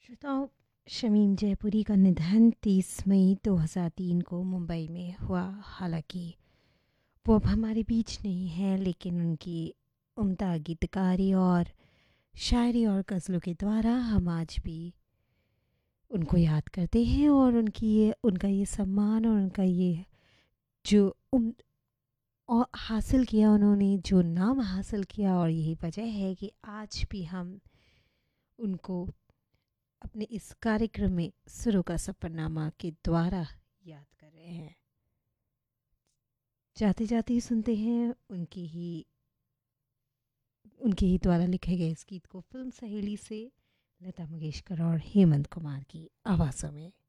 श्रोताओं, शमीम जयपुरी का निधन 30 मई 2003 को मुंबई में हुआ। हालांकि वो अब हमारे बीच नहीं है, लेकिन उनकी उम्दा गीतकारी और शायरी और गज़लों के द्वारा हम आज भी उनको याद करते हैं। और उनका ये सम्मान और उनका ये जो और हासिल किया, उन्होंने जो नाम हासिल किया, और यही वजह है कि आज भी हम उनको अपने इस कार्यक्रम में सुरों का सफरनामा के द्वारा याद कर रहे हैं। जाते जाते ही सुनते हैं उनके ही द्वारा लिखे गए इस गीत को फिल्म सहेली से लता मंगेशकर और हेमंत कुमार की आवाज़ों में।